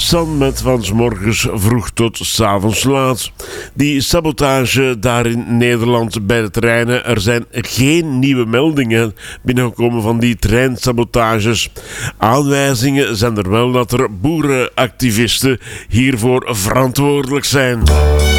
stand met van 's morgens vroeg tot 's avonds laat. Die sabotage daar in Nederland bij de treinen. Er zijn geen nieuwe meldingen binnengekomen van die treinsabotages. Aanwijzingen zijn er wel dat er boerenactivisten hiervoor verantwoordelijk zijn.